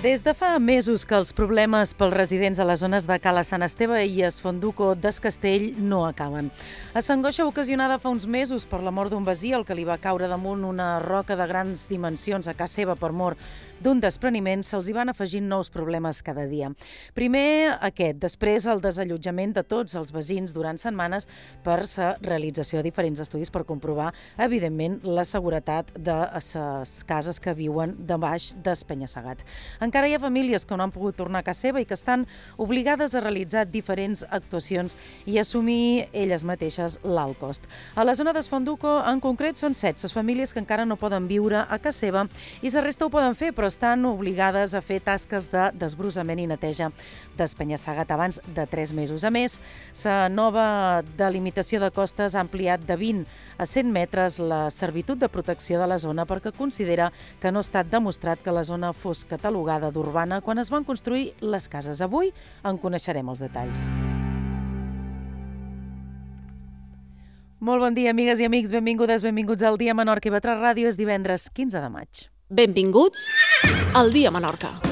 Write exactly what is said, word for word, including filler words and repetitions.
Des de fa mesos que els problemes pels residents a les zones de Cala Sant Esteve i es Fonduco d'Es Castell no acaben. A s'angoixa ocasionada fa uns mesos per la mort d'un veí al que li va caure damunt una roca de grans dimensions a casa seva per mort d'un despreniment, se'ls hi van afegint nous problemes cada dia. Primer aquest, després el desallotjament de tots els veïns durant setmanes per la realització de diferents estudis per comprovar, evidentment, la seguretat de les cases que viuen de baix del penya-segat. Encara hi ha famílies que no han pogut tornar a casa seva i que estan obligades a realitzar diferents actuacions i assumir elles mateixes l'alt cost. A la zona d'Es Fonduco, en concret, són set les famílies que encara no poden viure a casa seva i la resta ho poden fer, però estan obligades a fer tasques de desbrossament i neteja del penya-segat abans de tres mesos. A més, la nova delimitació de costes ha ampliat de vint a cent metres la servitud de protecció de la zona perquè considera que no ha estat demostrat que la zona fos catalogada d'urbana quan es van construir les cases. Avui en coneixerem els detalls. Molt bon dia, amigues i amics. Benvingudes, benvinguts al Dia Menorca i Vetrà Ràdio. És divendres quinze de maig. Benvinguts al Dia Menorca.